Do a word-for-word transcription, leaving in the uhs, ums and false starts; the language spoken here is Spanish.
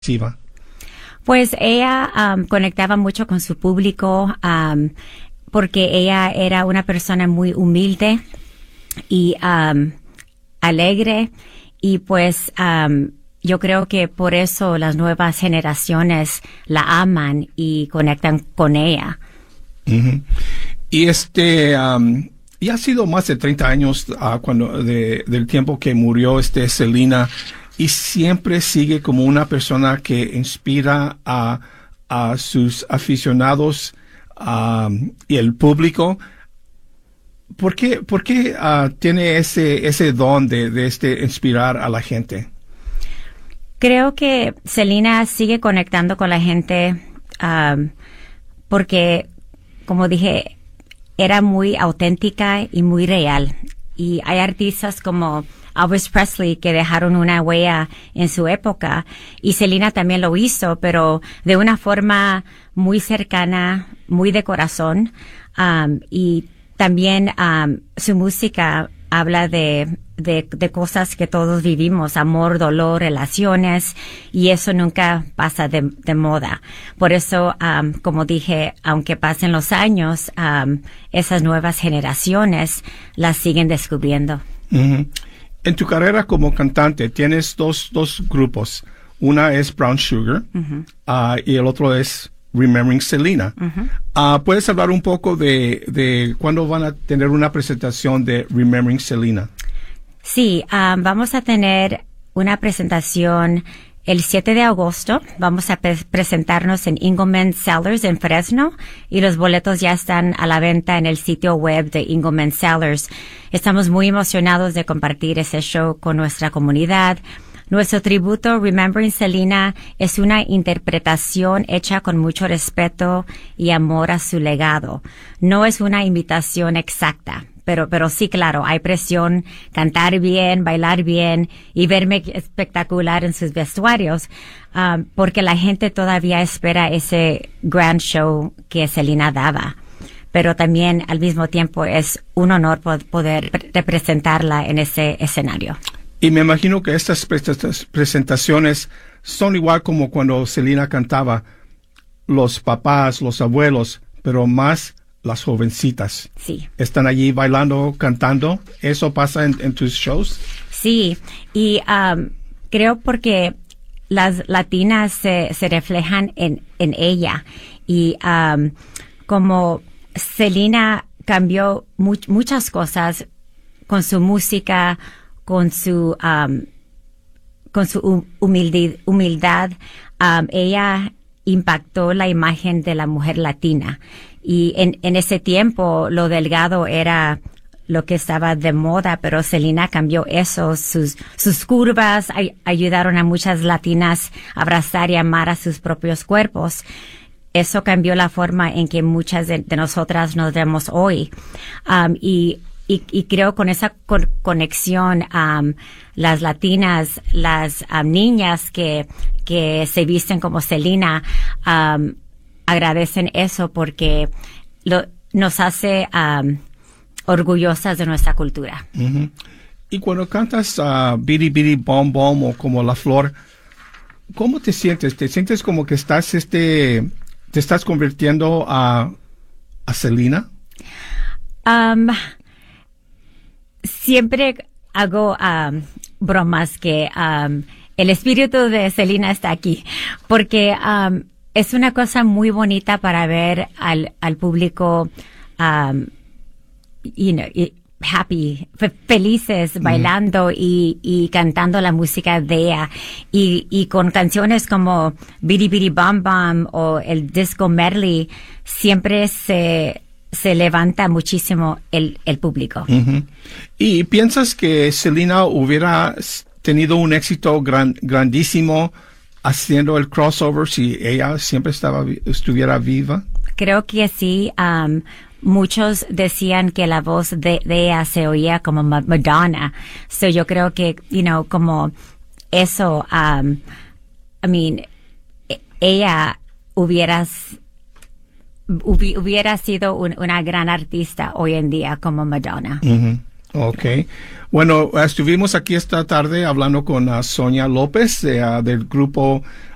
Siva. Pues ella um, conectaba mucho con su público um, porque ella era una persona muy humilde y um, alegre y pues um, yo creo que por eso las nuevas generaciones la aman y conectan con ella. Uh-huh. Y este um, ya ha sido más de treinta años uh, cuando de, del tiempo que murió este Selena. Y siempre sigue como una persona que inspira a, a sus aficionados um, y el público. ¿Por qué, por qué uh, tiene ese, ese don de, de este inspirar a la gente? Creo que Selena sigue conectando con la gente um, porque, como dije, era muy auténtica y muy real. Y hay artistas como Elvis Presley que dejaron una huella en su época y Selena también lo hizo, pero de una forma muy cercana, muy de corazón, um, y también um, su música habla de, de, de cosas que todos vivimos, amor, dolor, relaciones, y eso nunca pasa de, de moda. Por eso, um, como dije, aunque pasen los años, um, esas nuevas generaciones las siguen descubriendo. Uh-huh. En tu carrera como cantante tienes dos, dos grupos. Una es Brown Sugar uh-huh. uh, y el otro es Remembering Selena. Uh-huh. Uh, ¿Puedes hablar un poco de, de cuándo van a tener una presentación de Remembering Selena? Sí, um, vamos a tener una presentación el siete de agosto. Vamos a pre- presentarnos en Engelman Cellars en Fresno y los boletos ya están a la venta en el sitio web de Engelman Cellars. Estamos muy emocionados de compartir ese show con nuestra comunidad. Nuestro tributo Remembering Selena es una interpretación hecha con mucho respeto y amor a su legado. No es una imitación exacta. Pero, pero sí, claro, hay presión, cantar bien, bailar bien y verme espectacular en sus vestuarios, um, porque la gente todavía espera ese grand show que Selena daba. Pero también al mismo tiempo es un honor poder representarla en ese escenario. Y me imagino que estas presentaciones son igual como cuando Selena cantaba, los papás, los abuelos, pero más las jovencitas. Sí. ¿Están allí bailando, cantando? ¿Eso pasa en, en tus shows? Sí, y um, creo porque las latinas se, se reflejan en, en ella. Y um, como Selena cambió mu- muchas cosas con su música, con su, um, con su humildad, humildad um, ella impactó la imagen de la mujer latina. Y en, en ese tiempo lo delgado era lo que estaba de moda, pero Selena cambió eso. Sus, sus curvas ay, ayudaron a muchas latinas a abrazar y amar a sus propios cuerpos. Eso cambió la forma en que muchas de, de nosotras nos vemos hoy. Um, y, y, y creo con esa con, conexión, um, las latinas, las um, niñas que, que se visten como Selena, um, agradecen eso porque lo, nos hace um, orgullosas de nuestra cultura. Uh-huh. Y cuando cantas uh, Bidi Bidi Bom Bom o como La Flor, ¿cómo te sientes? ¿Te sientes como que estás este te estás convirtiendo a, a Selena? Um, siempre hago um, bromas que um, el espíritu de Selena está aquí porque um, es una cosa muy bonita para ver al, al público, um, you know, happy, fe- felices, mm. bailando y, y cantando la música de ella. Y, y con canciones como Bidi Bidi Bom Bom o el Disco Medley, siempre se, se levanta muchísimo el, el público. Uh-huh. ¿Y piensas que Selena hubiera tenido un éxito gran, grandísimo haciendo el crossover si ella siempre estaba estuviera viva? Creo que sí. Um, muchos decían que la voz de, de ella se oía como Madonna. So yo creo que, you know, como eso, um, I mean, ella hubiera, hubi, hubiera sido un, una gran artista hoy en día como Madonna. Uh-huh. Okay. Bueno, estuvimos aquí esta tarde hablando con uh, Sonia López uh, del grupo